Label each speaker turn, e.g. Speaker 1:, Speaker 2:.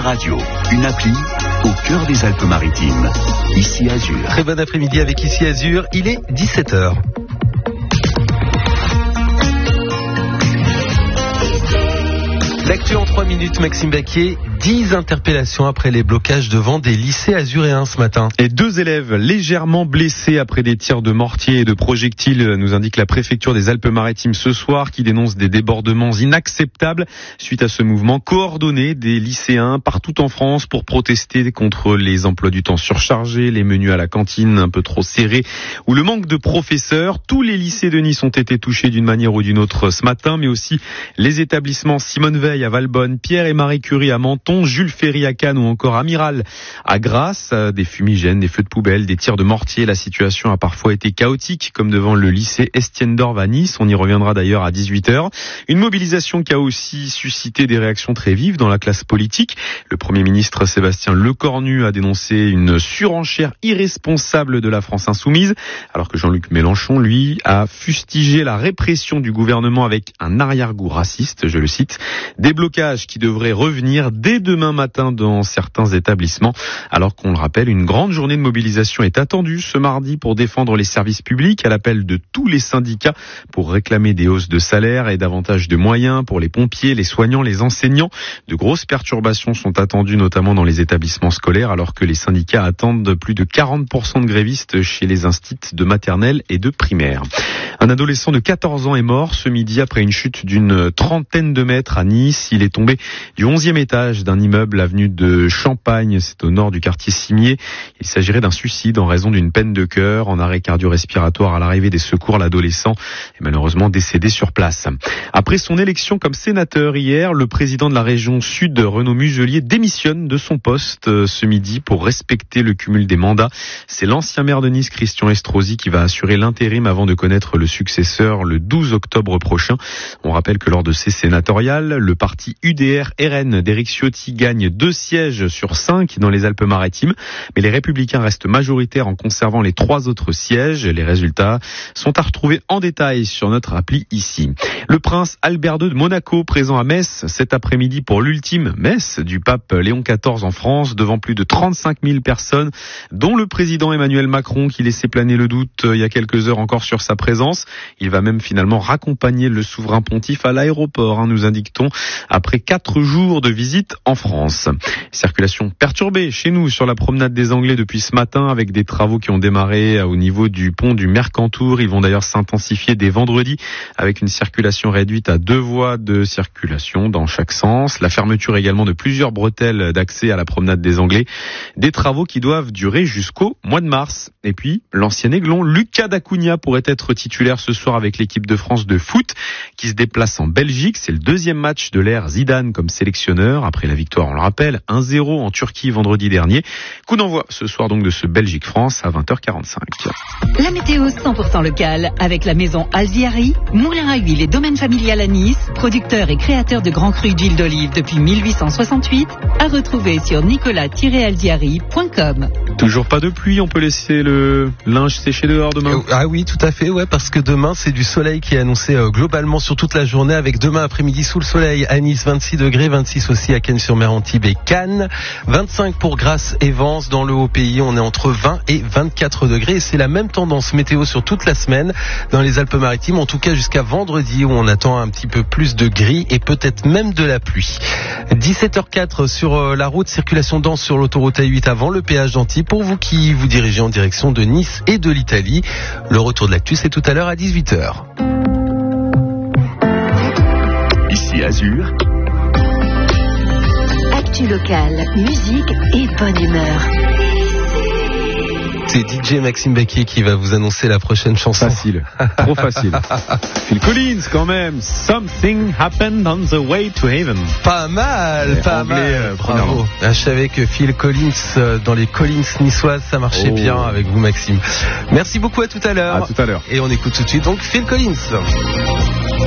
Speaker 1: radio, une appli au cœur des Alpes-Maritimes. Ici Azur.
Speaker 2: Très bon après-midi avec Ici Azur, il est 17h. L'actu en 3 minutes, Maxime Baquier. 10 interpellations après les blocages devant des lycées azuréens ce matin.
Speaker 3: Et 2 élèves légèrement blessés après des tirs de mortier et de projectiles, nous indique la préfecture des Alpes-Maritimes ce soir, qui dénonce des débordements inacceptables suite à ce mouvement coordonné des lycéens partout en France pour protester contre les emplois du temps surchargés, les menus à la cantine un peu trop serrés ou le manque de professeurs. Tous les lycées de Nice ont été touchés d'une manière ou d'une autre ce matin, mais aussi les établissements Simone Veil à Valbonne, Pierre et Marie Curie à Menton, Jules Ferry à Cannes ou encore Amiral à Grasse. Des fumigènes, des feux de poubelle, des tirs de mortier. La situation a parfois été chaotique, comme devant le lycée Estienne d'Orve à Nice. On y reviendra d'ailleurs à 18h. Une mobilisation qui a aussi suscité des réactions très vives dans la classe politique. Le Premier ministre Sébastien Lecornu a dénoncé une surenchère irresponsable de la France insoumise, alors que Jean-Luc Mélenchon, lui, a fustigé la répression du gouvernement avec un arrière-goût raciste, je le cite. Des blocages qui devraient revenir dès demain matin dans certains établissements, alors qu'on le rappelle, une grande journée de mobilisation est attendue ce mardi pour défendre les services publics à l'appel de tous les syndicats pour réclamer des hausses de salaire et davantage de moyens pour les pompiers, les soignants, les enseignants. De grosses perturbations sont attendues notamment dans les établissements scolaires, alors que les syndicats attendent plus de 40% de grévistes chez les instituts de maternelle et de primaire. Un adolescent de 14 ans est mort ce midi après une chute d'une trentaine de mètres à Nice. Il est tombé du 11e étage d'un immeuble avenue de Champagne, c'est au nord du quartier Cimier. Il s'agirait d'un suicide en raison d'une peine de cœur. En arrêt cardio-respiratoire à l'arrivée des secours, l'adolescent est malheureusement décédé sur place. Après son élection comme sénateur hier, le président de la région Sud, Renaud Muselier, démissionne de son poste ce midi pour respecter le cumul des mandats. C'est l'ancien maire de Nice, Christian Estrosi, qui va assurer l'intérim avant de connaître le successeur le 12 octobre prochain. On rappelle que lors de ces sénatoriales, le parti UDR-RN d'Éric Ciotti gagne 2 sièges sur 5 dans les Alpes-Maritimes, mais les Républicains restent majoritaires en conservant les 3 autres sièges. Les résultats sont à retrouver en détail sur notre appli ici. Le prince Albert II de Monaco, présent à Metz cet après-midi pour l'ultime messe du pape Léon XIV en France, devant plus de 35 000 personnes, dont le président Emmanuel Macron, qui laissait planer le doute il y a quelques heures encore sur sa présence. Il va même finalement raccompagner le souverain pontife à l'aéroport, nous indique-t-on, après 4 jours de visite en France. Circulation perturbée chez nous sur la promenade des Anglais depuis ce matin, avec des travaux qui ont démarré au niveau du pont du Mercantour. Ils vont d'ailleurs s'intensifier dès vendredi, avec une circulation réduite à 2 voies de circulation dans chaque sens. La fermeture également de plusieurs bretelles d'accès à la promenade des Anglais. Des travaux qui doivent durer jusqu'au mois de mars. Et puis, l'ancien aiglon Lucas Dacunia pourrait être titulaire ce soir avec l'équipe de France de foot qui se déplace en Belgique. C'est le 2e match de l'ère Zidane comme sélectionneur après la victoire, on le rappelle, 1-0 en Turquie vendredi dernier. Coup d'envoi ce soir donc de ce Belgique-France à 20h45.
Speaker 4: La météo 100% locale avec la maison Alziari, moulin à huile et domaine familial à Nice, producteur et créateur de grands crus d'huile d'olive depuis 1868, à retrouver sur nicolas-alziari.com.
Speaker 3: Toujours pas de pluie, on peut laisser le linge sécher dehors demain.
Speaker 2: Ah oui, tout à fait, ouais, parce que demain c'est du soleil qui est annoncé globalement sur toute la journée, avec demain après-midi sous le soleil à Nice 26 degrés, 26 aussi à Cannes-sur-Mer, Antibes et Cannes, 25 pour Grasse et Vence. Dans le Haut-Pays, on est entre 20 et 24 degrés et c'est la même tendance météo sur toute la semaine dans les Alpes-Maritimes, en tout cas jusqu'à vendredi où on attend un petit peu plus de gris et peut-être même de la pluie. 17h04 sur la route, circulation dense sur l'autoroute A8 avant le péage d'Antibes pour vous qui vous dirigez en direction de Nice et de l'Italie. Le retour de l'actu, c'est tout à l'heure à 18h.
Speaker 1: Ici Azur.
Speaker 4: Actu locale, musique et bonne humeur.
Speaker 2: C'est DJ Maxime Baquier qui va vous annoncer la prochaine chanson.
Speaker 3: Facile, trop facile. Phil Collins quand même. Something happened on the way to heaven.
Speaker 2: Pas mal, pas mal.
Speaker 3: Bravo.
Speaker 2: Je savais que Phil Collins dans les Collins niçoises, ça marchait bien avec vous, Maxime. Merci beaucoup, à tout à l'heure.
Speaker 3: À tout à l'heure.
Speaker 2: Et on écoute tout de suite donc Phil Collins.